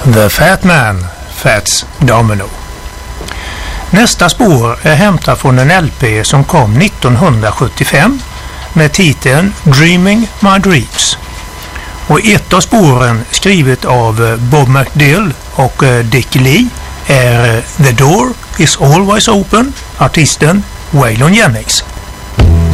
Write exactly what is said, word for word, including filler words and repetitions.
The Fat Man, Fats Domino. Nästa spår är hämtat från en L P som kom nittonhundrasjuttiofem med titeln Dreaming My Dreams. Och ett av spåren skrivet av Bob McDill och Dick Lee är The Door Is Always Open, artisten Waylon Jennings.